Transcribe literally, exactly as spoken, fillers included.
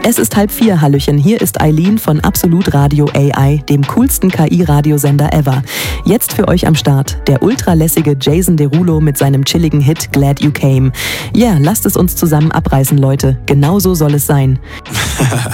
Es ist halb vier, Hallöchen. Hier ist Eileen von Absolut Radio A I, dem coolsten K I-Radiosender ever. Jetzt für euch am Start der ultralässige Jason Derulo mit seinem chilligen Hit Glad You Came. Ja, lasst es uns zusammen abreißen, Leute. Genauso soll es sein.